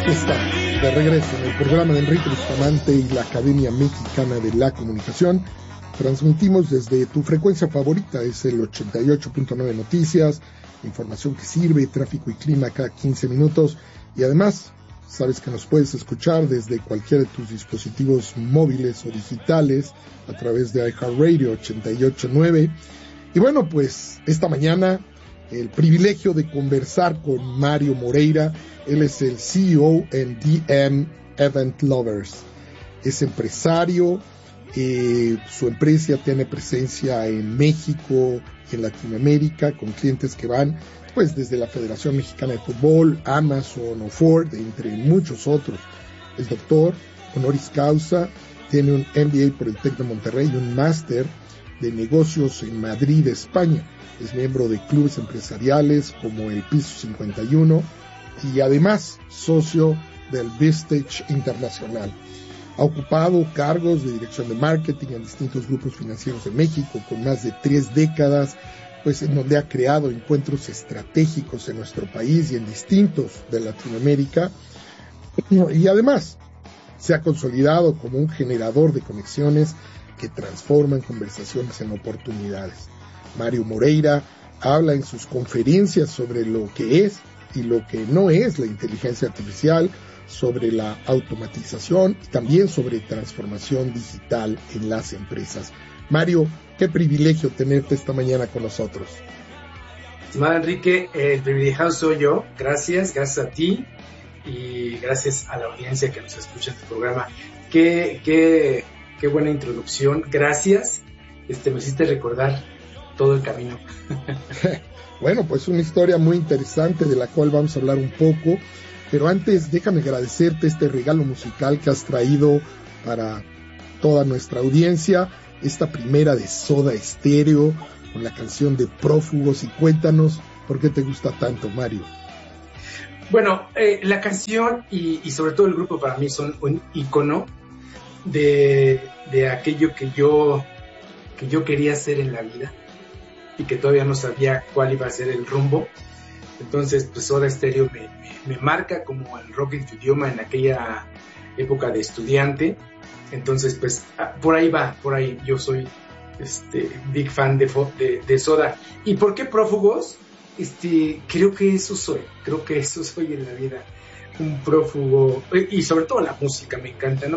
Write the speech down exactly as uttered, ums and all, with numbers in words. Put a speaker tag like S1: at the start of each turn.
S1: Aquí estamos, de regreso en el programa de Enrique Bustamante y la Academia Mexicana de la Comunicación. Transmitimos desde tu frecuencia favorita, es el ochenta y ocho punto nueve Noticias, información que sirve, tráfico y clima cada quince minutos. Y además, sabes que nos puedes escuchar desde cualquiera de tus dispositivos móviles o digitales a través de iHeartRadio ochenta y ocho punto nueve. Y bueno, pues esta mañana el privilegio de conversar con Mario Moreira. Él es el C E O en D M Event Lovers. Es empresario, eh, su empresa tiene presencia en México y en Latinoamérica con clientes que van pues desde la Federación Mexicana de Fútbol, Amazon o Ford, entre muchos otros. Es doctor, honoris causa, tiene un M B A por el TEC de Monterrey y un máster de negocios en Madrid, España. Es miembro de clubes empresariales como el Piso cincuenta y uno y además socio del Vistage Internacional. Ha ocupado cargos de dirección de marketing en distintos grupos financieros de México con más de tres décadas, pues en donde ha creado encuentros estratégicos en nuestro país y en distintos de Latinoamérica. Y además se ha consolidado como un generador de conexiones que transforman conversaciones en oportunidades. Mario Moreira habla en sus conferencias sobre lo que es y lo que no es la inteligencia artificial, sobre la automatización y también sobre transformación digital en las empresas. Mario, qué privilegio tenerte esta mañana con nosotros.
S2: Estimado Enrique, el privilegiado soy yo. Gracias, gracias a ti y gracias a la audiencia que nos escucha en tu programa. Qué, qué, qué buena introducción. Gracias. Este, me hiciste recordar todo el camino.
S1: Bueno, pues una historia muy interesante de la cual vamos a hablar un poco, pero antes déjame agradecerte este regalo musical que has traído para toda nuestra audiencia, esta primera de Soda Stereo con la canción de Prófugos. Y cuéntanos por qué te gusta tanto, Mario.
S2: Bueno, eh, la canción y, y sobre todo el grupo para mí son un icono de, de aquello que yo, que yo quería hacer en la vida y que todavía no sabía cuál iba a ser el rumbo. Entonces, pues Soda Stereo me, me, me marca como el rock en tu idioma en aquella época de estudiante. Entonces, pues por ahí va, por ahí yo soy este big fan de, de, de Soda. ¿Y por qué Prófugos? Este, creo que eso soy, creo que eso soy en la vida, un prófugo, y sobre todo la música me encanta, ¿no?